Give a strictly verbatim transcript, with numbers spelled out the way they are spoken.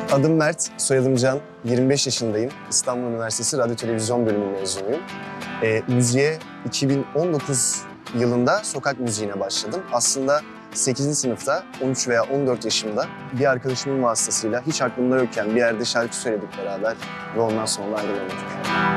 Adım Mert, soyadım Can. yirmi beş yaşındayım. İstanbul Üniversitesi Radyo Televizyon Bölümü mezunuyum. E, müziğe iki bin on dokuz yılında sokak müziğine başladım. Aslında sekizinci sınıfta on üç veya on dört yaşımda bir arkadaşımın vasıtasıyla hiç aklımda yokken bir yerde şarkı söyledik beraber ve ondan sonra ayrılamadık.